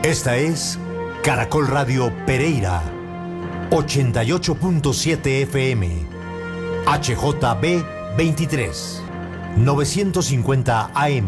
Esta es Caracol Radio Pereira, 88.7 FM, HJB 23, 950 AM,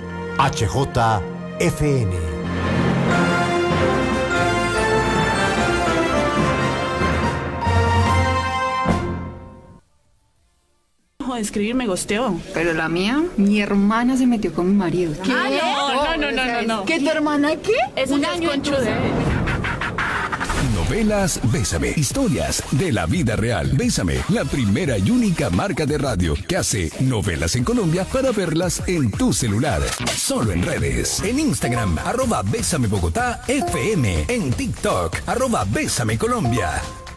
HJFN. De escribir me gosteó. Pero la mía, mi hermana se metió con mi marido. ¿Qué? No. ¿Qué, tu hermana qué? Es un año conchuda. Novelas Bésame, historias de la vida real. Bésame, la primera y única marca de radio que hace novelas en Colombia para verlas en tu celular. Solo en redes. En Instagram, @Bésame Bogotá FM. En TikTok, @Bésame Colombia.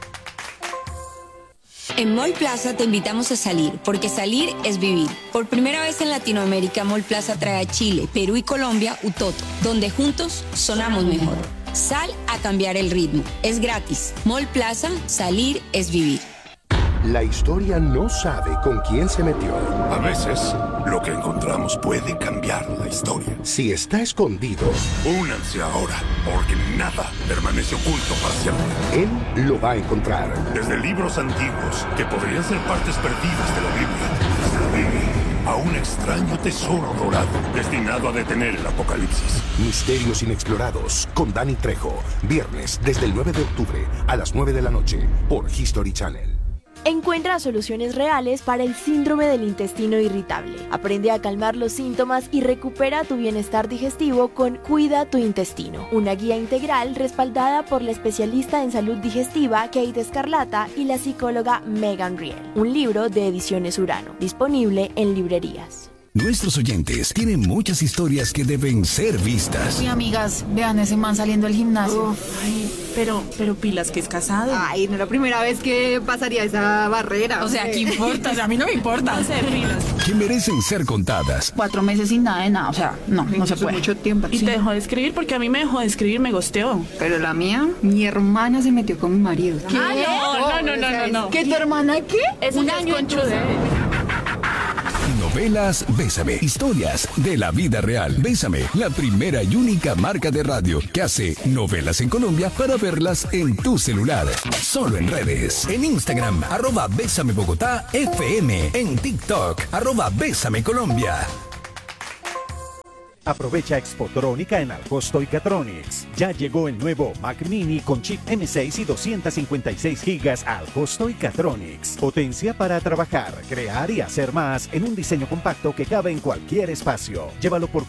En Mall Plaza te invitamos a salir, porque salir es vivir. Por primera vez en Latinoamérica, Mall Plaza trae a Chile, Perú y Colombia Utoto, donde juntos sonamos mejor. Sal a cambiar el ritmo. Es gratis. Mall Plaza, salir es vivir. La historia no sabe con quién se metió. A veces, lo que encontramos puede cambiar la historia. Si está escondido, únanse ahora, porque nada permanece oculto para siempre. Él lo va a encontrar. Desde libros antiguos, que podrían ser partes perdidas de la Biblia, a un extraño tesoro dorado, destinado a detener el apocalipsis. Misterios inexplorados, con Dani Trejo. Viernes, desde el 9 de octubre, a las 9 de la noche, por History Channel. Encuentra soluciones reales para el síndrome del intestino irritable. Aprende a calmar los síntomas y recupera tu bienestar digestivo con Cuida tu Intestino, una guía integral respaldada por la especialista en salud digestiva Kate Escarlata y la psicóloga Megan Riel. Un libro de Ediciones Urano, disponible en librerías. Nuestros oyentes tienen muchas historias que deben ser vistas. Sí, amigas, vean ese man saliendo del gimnasio. Ay, pero pilas que es casado. Ay, no es la primera vez que pasaría esa barrera. O sea, ¿qué importa? O sea, a mí no me importa. No sé, pilas. Que merecen ser contadas. 4 meses sin nada de nada, o sea, no se puede. Mucho tiempo. Y te dejó de escribir porque a mí me dejó de escribir, me gosteó. Pero la mía, mi hermana se metió con mi marido. ¿Qué? No. ¿Qué, tu hermana qué? Es un año conchuda. Novelas Bésame, historias de la vida real. Bésame, la primera y única marca de radio que hace novelas en Colombia para verlas en tu celular. Solo en redes. En Instagram, @Bésame Bogotá FM. En TikTok, @Bésame Colombia. Aprovecha Expotrónica en Alcosto y Catronics. Ya llegó el nuevo Mac Mini con chip M6 y 256 GB a Alcosto y Catronics. Potencia para trabajar, crear y hacer más en un diseño compacto que cabe en cualquier espacio. Llévalo por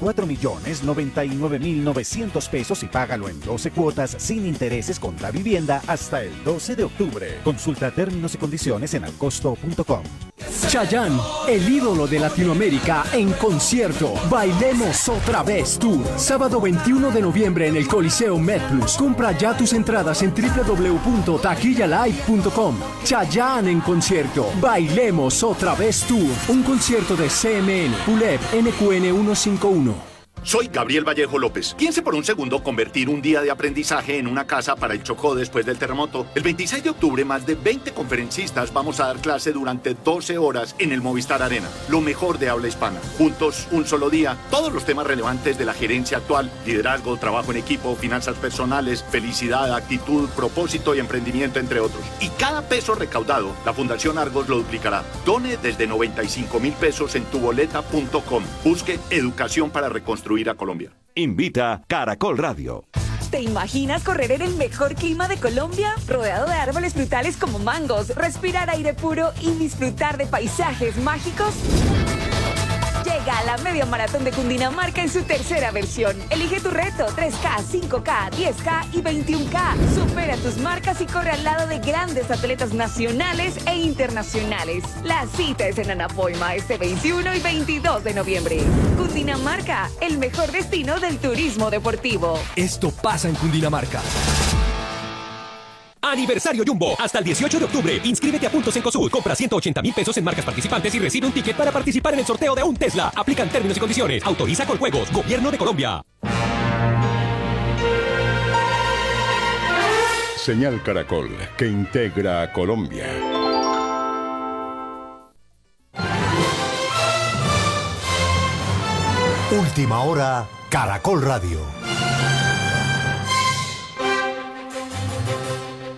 4.099.900 pesos y págalo en 12 cuotas sin intereses con la vivienda hasta el 12 de octubre. Consulta términos y condiciones en alcosto.com. Chayanne, el ídolo de Latinoamérica, en concierto. Bailemos otra vez Tour. Sábado 21 de noviembre en el Coliseo MedPlus. Compra ya tus entradas en www.taquillalive.com. Chayanne en concierto. Bailemos otra vez Tour. Un concierto de CMN, PULEP, NQN 151. Soy Gabriel Vallejo López. Piense por un segundo convertir un día de aprendizaje en una casa para el Chocó después del terremoto. El 26 de octubre, más de 20 conferencistas vamos a dar clase durante 12 horas en el Movistar Arena. Lo mejor de habla hispana. Juntos, un solo día. Todos los temas relevantes de la gerencia actual. Liderazgo, trabajo en equipo, finanzas personales, felicidad, actitud, propósito y emprendimiento, entre otros. Y cada peso recaudado, la Fundación Argos lo duplicará. Done desde 95.000 pesos en tuboleta.com. Busque educación para reconstruir a Colombia. Invita Caracol Radio. ¿Te imaginas correr en el mejor clima de Colombia? Rodeado de árboles frutales como mangos, respirar aire puro y disfrutar de paisajes mágicos. Llega a la Media Maratón de Cundinamarca en su tercera versión. Elige tu reto, 3K, 5K, 10K y 21K. Supera tus marcas y corre al lado de grandes atletas nacionales e internacionales. La cita es en Anapoima este 21 y 22 de noviembre. Cundinamarca, el mejor destino del turismo deportivo. Esto pasa en Cundinamarca. Aniversario Jumbo. Hasta el 18 de octubre. Inscríbete a Puntos en Cosud. Compra 180.000 pesos en marcas participantes y recibe un ticket para participar en el sorteo de un Tesla. Aplican términos y condiciones. Autoriza con juegos. Gobierno de Colombia. Señal Caracol, que integra a Colombia. Última hora, Caracol Radio.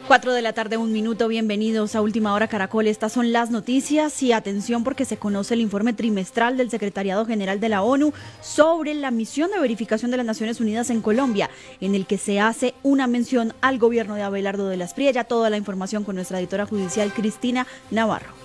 4 de la tarde, 1 minuto, bienvenidos a Última Hora Caracol. Estas son las noticias y atención porque se conoce el informe trimestral del Secretariado General de la ONU sobre la misión de verificación de las Naciones Unidas en Colombia, en el que se hace una mención al gobierno de Abelardo de la Espriella. Toda la información con nuestra editora judicial Cristina Navarro.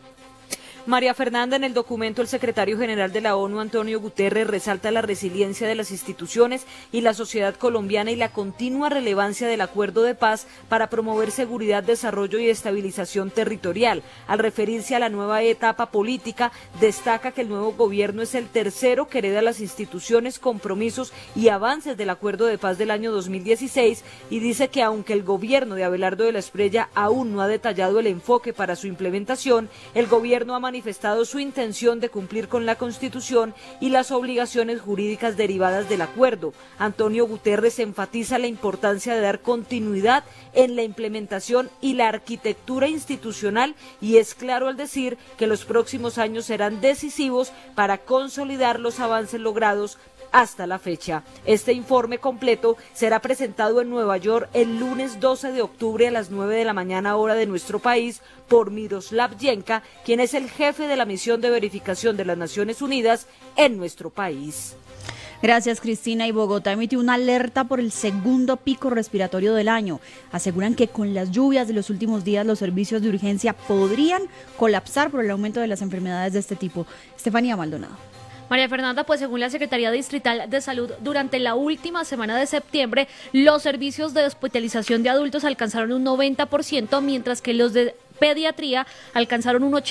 María Fernanda, en el documento el secretario general de la ONU, Antonio Guterres, resalta la resiliencia de las instituciones y la sociedad colombiana y la continua relevancia del acuerdo de paz para promover seguridad, desarrollo y estabilización territorial. Al referirse a la nueva etapa política, destaca que el nuevo gobierno es el tercero que hereda las instituciones, compromisos y avances del acuerdo de paz del año 2016 y dice que aunque el gobierno de Abelardo de la Espriella aún no ha detallado el enfoque para su implementación, el gobierno ha manifestado su intención de cumplir con la Constitución y las obligaciones jurídicas derivadas del acuerdo. Antonio Guterres enfatiza la importancia de dar continuidad en la implementación y la arquitectura institucional y es claro al decir que los próximos años serán decisivos para consolidar los avances logrados hasta la fecha. Este informe completo será presentado en Nueva York el lunes 12 de octubre a las 9 de la mañana hora de nuestro país por Miroslav Yenka, quien es el jefe de la misión de verificación de las Naciones Unidas en nuestro país. Gracias, Cristina. Y Bogotá emitió una alerta por el segundo pico respiratorio del año. Aseguran que con las lluvias de los últimos días los servicios de urgencia podrían colapsar por el aumento de las enfermedades de este tipo. Estefanía Maldonado. María Fernanda, pues según la Secretaría Distrital de Salud, durante la última semana de septiembre, los servicios de hospitalización de adultos alcanzaron un 90%, mientras que los de pediatría alcanzaron un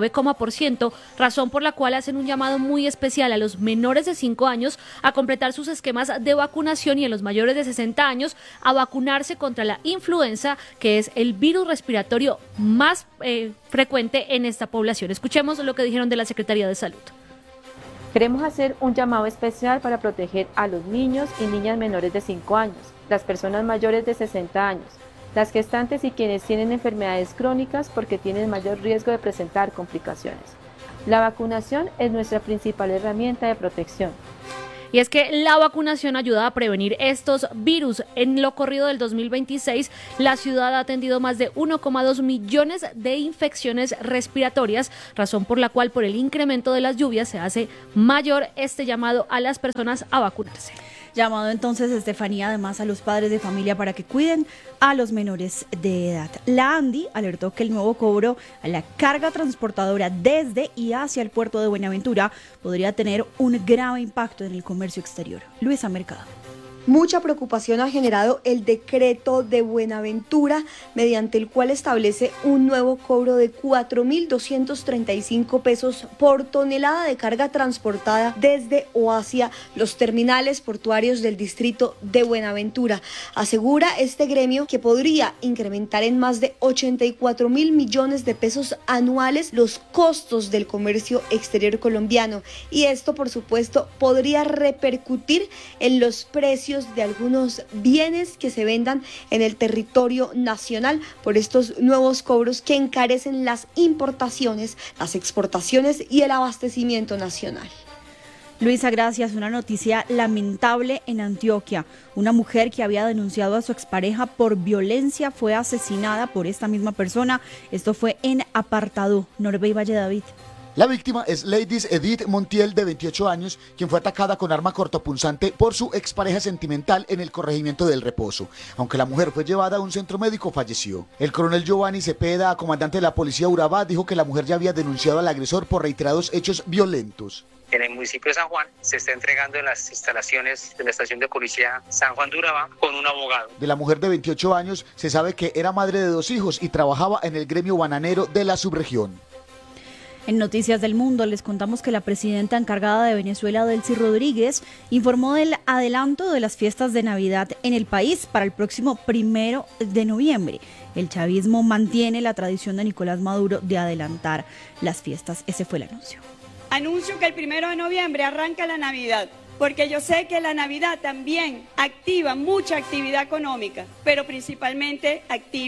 89%, razón por la cual hacen un llamado muy especial a los menores de 5 años a completar sus esquemas de vacunación y a los mayores de 60 años a vacunarse contra la influenza, que es el virus respiratorio más frecuente en esta población. Escuchemos lo que dijeron de la Secretaría de Salud. Queremos hacer un llamado especial para proteger a los niños y niñas menores de 5 años, las personas mayores de 60 años, las gestantes y quienes tienen enfermedades crónicas porque tienen mayor riesgo de presentar complicaciones. La vacunación es nuestra principal herramienta de protección. Y es que la vacunación ayuda a prevenir estos virus. En lo corrido del 2026, la ciudad ha atendido más de 1,2 millones de infecciones respiratorias, razón por la cual por el incremento de las lluvias se hace mayor este llamado a las personas a vacunarse. Llamado entonces, Estefanía, además a los padres de familia para que cuiden a los menores de edad. La ANDI alertó que el nuevo cobro a la carga transportadora desde y hacia el puerto de Buenaventura podría tener un grave impacto en el comercio exterior. Luisa Mercado. Mucha preocupación ha generado el decreto de Buenaventura, mediante el cual establece un nuevo cobro de 4.235 pesos por tonelada de carga transportada desde o hacia los terminales portuarios del distrito de Buenaventura. Asegura este gremio que podría incrementar en más de 84.000 millones de pesos anuales los costos del comercio exterior colombiano, y esto, por supuesto, podría repercutir en los precios de algunos bienes que se vendan en el territorio nacional por estos nuevos cobros que encarecen las importaciones, las exportaciones y el abastecimiento nacional. Luisa, gracias. Una noticia lamentable en Antioquia. Una mujer que había denunciado a su expareja por violencia fue asesinada por esta misma persona. Esto fue en Apartadó, Norbey Valle David. La víctima es Ladies Edith Montiel, de 28 años, quien fue atacada con arma cortopunzante por su expareja sentimental en el corregimiento del Reposo. Aunque la mujer fue llevada a un centro médico, falleció. El coronel Giovanni Cepeda, comandante de la policía Urabá, dijo que la mujer ya había denunciado al agresor por reiterados hechos violentos. En el municipio de San Juan se está entregando en las instalaciones de la estación de policía San Juan de Urabá con un abogado. De la mujer de 28 años se sabe que era madre de 2 hijos y trabajaba en el gremio bananero de la subregión. En Noticias del Mundo les contamos que la presidenta encargada de Venezuela, Delcy Rodríguez, informó del adelanto de las fiestas de Navidad en el país para el próximo 1 de noviembre. El chavismo mantiene la tradición de Nicolás Maduro de adelantar las fiestas. Ese fue el anuncio. Anuncio que el 1 de noviembre arranca la Navidad, porque yo sé que la Navidad también activa mucha actividad económica, pero principalmente activa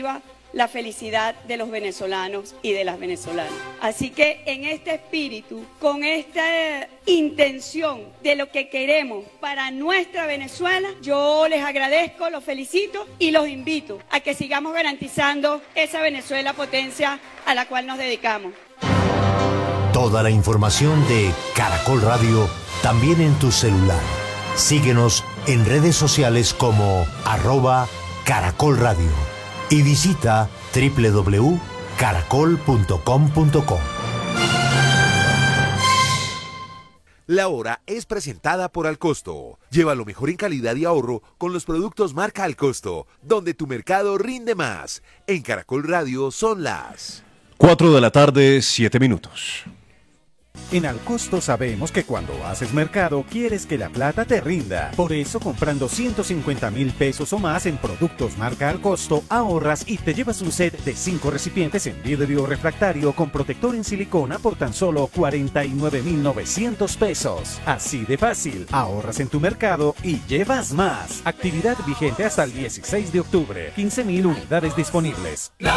la felicidad de los venezolanos y de las venezolanas. Así que en este espíritu, con esta intención de lo que queremos para nuestra Venezuela, yo les agradezco, los felicito y los invito a que sigamos garantizando esa Venezuela potencia a la cual nos dedicamos. Toda la información de Caracol Radio también en tu celular. Síguenos en redes sociales como @Caracol Radio y visita www.caracol.com.co. La hora es presentada por Alcosto. Lleva lo mejor en calidad y ahorro con los productos marca Alcosto, donde tu mercado rinde más. En Caracol Radio son las 4 de la tarde, 7 minutos. En Alcosto sabemos que cuando haces mercado quieres que la plata te rinda. Por eso, comprando 150.000 pesos o más en productos marca Alcosto, ahorras y te llevas un set de 5 recipientes en vidrio refractario con protector en silicona por tan solo 49.900 pesos. Así de fácil, ahorras en tu mercado y llevas más. Actividad vigente hasta el 16 de octubre. 15.000 unidades disponibles. La